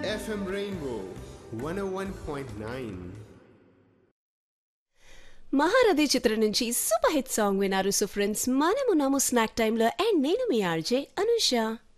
FM Rainbow 101.9. మహారథి చిత్రం నుంచి super hit song వినారు. So friends, మనమున్నాము snack టైంలో అండ్ నేను మీ ఆర్జే అనుష.